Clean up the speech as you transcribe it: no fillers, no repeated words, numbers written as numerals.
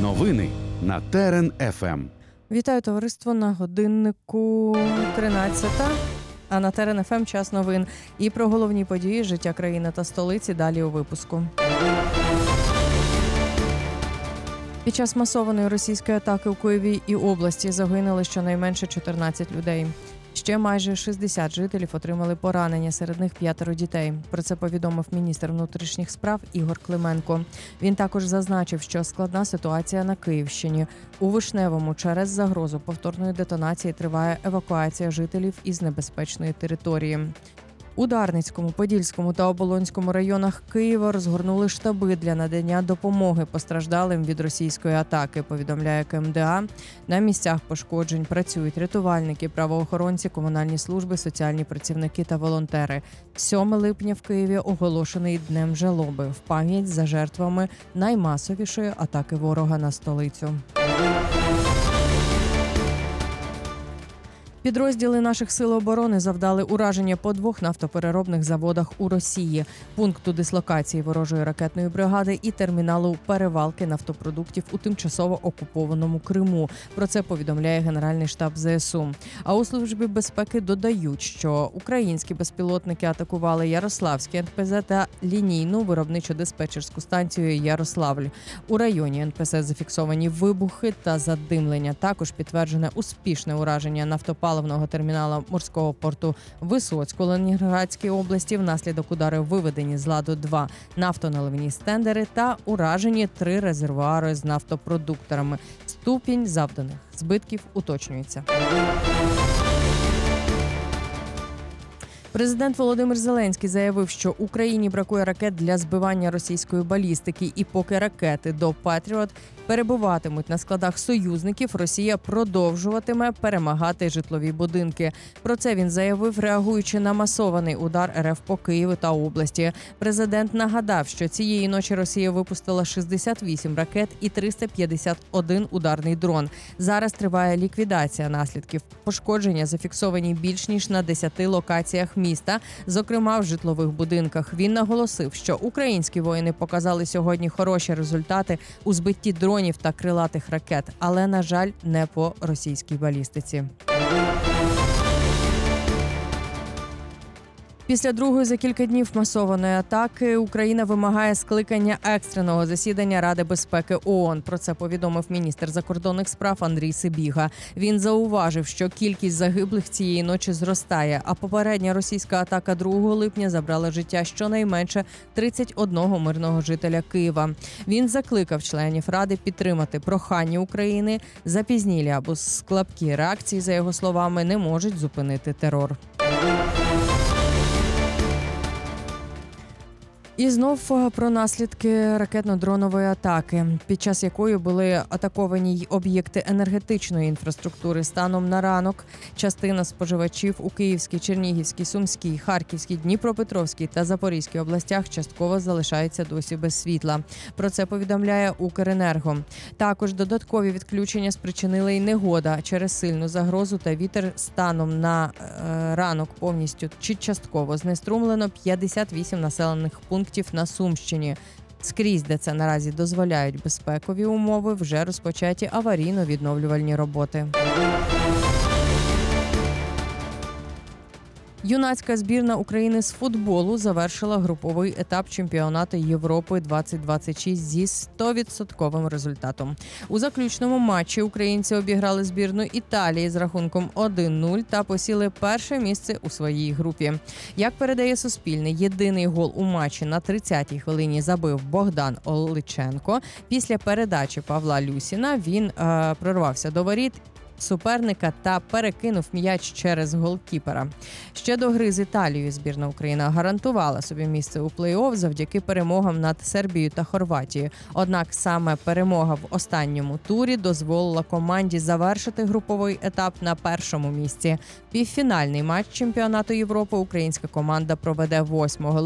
Новини на Терен ФМ. Вітаю, товариство, на годиннику 13-та, а на Терен ФМ час новин. І про головні події життя країни та столиці далі у випуску. Під час масованої російської атаки у Києві і області загинули щонайменше 14 людей. Ще майже 60 жителів отримали поранення, серед них 5 дітей. Про це повідомив міністр внутрішніх справ Ігор Клименко. Він також зазначив, що складна ситуація на Київщині. У Вишневому через загрозу повторної детонації триває евакуація жителів із небезпечної території. У Дарницькому, Подільському та Оболонському районах Києва розгорнули штаби для надання допомоги постраждалим від російської атаки, повідомляє КМДА. На місцях пошкоджень працюють рятувальники, правоохоронці, комунальні служби, соціальні працівники та волонтери. 7 липня в Києві оголошений Днем жалоби в пам'ять за жертвами наймасовішої атаки ворога на столицю. Підрозділи наших сил оборони завдали ураження по 2 нафтопереробних заводах у Росії, пункту дислокації ворожої ракетної бригади і терміналу перевалки нафтопродуктів у тимчасово окупованому Криму. Про це повідомляє Генеральний штаб ЗСУ. А у Службі безпеки додають, що українські безпілотники атакували Ярославське НПЗ та лінійну виробничо-диспетчерську станцію Ярославль. У районі НПЗ зафіксовані вибухи та задимлення. Також підтверджене успішне ураження нафтопаливного термінала морського порту Висоцького Ленінградської області. Внаслідок ударів виведені з ладу 2 нафтоналивні стендери та уражені 3 резервуари з нафтопродукторами. Ступінь завданих збитків уточнюється. Президент Володимир Зеленський заявив, що Україні бракує ракет для збивання російської балістики. І поки ракети до «Патріот» перебуватимуть на складах союзників, Росія продовжуватиме перемагати житлові будинки. Про це він заявив, реагуючи на масований удар РФ по Києву та області. Президент нагадав, що цієї ночі Росія випустила 68 ракет і 351 ударний дрон. Зараз триває ліквідація наслідків. Пошкодження зафіксовані більш ніж на 10 локаціях міста, зокрема в житлових будинках. Він наголосив, що українські воїни показали сьогодні хороші результати у збитті дронів та крилатих ракет, але, на жаль, не по російській балістиці. Після другої за кілька днів масованої атаки Україна вимагає скликання екстреного засідання Ради безпеки ООН. Про це повідомив міністр закордонних справ Андрій Сибіга. Він зауважив, що кількість загиблих цієї ночі зростає, а попередня російська атака 2 липня забрала життя щонайменше 31 мирного жителя Києва. Він закликав членів Ради підтримати прохання України. Запізнілі або слабкі реакції, за його словами, не можуть зупинити терор. І знов про наслідки ракетно-дронової атаки, під час якої були атаковані й об'єкти енергетичної інфраструктури. Станом на ранок частина споживачів у Київській, Чернігівській, Сумській, Харківській, Дніпропетровській та Запорізькій областях частково залишаються досі без світла. Про це повідомляє Укренерго. Також додаткові відключення спричинили й негода через сильну загрозу та вітер. Станом на ранок повністю чи частково знеструмлено 58 населених пунктів на Сумщині. Скрізь, де це наразі дозволяють безпекові умови, вже розпочаті аварійно-відновлювальні роботи. Юнацька збірна України з футболу завершила груповий етап чемпіонату Європи 2026 зі 100% результатом. У заключному матчі українці обіграли збірну Італії з рахунком 1-0 та посіли перше місце у своїй групі. Як передає Суспільне, єдиний гол у матчі на 30-й хвилині забив Богдан Оличенко. Після передачі Павла Люсіна він прорвався до воріт суперника та перекинув м'яч через голкіпера. Ще до гри з Італією збірна України гарантувала собі місце у плей-офф завдяки перемогам над Сербією та Хорватією. Однак саме перемога в останньому турі дозволила команді завершити груповий етап на першому місці. Півфінальний матч чемпіонату Європи українська команда проведе 8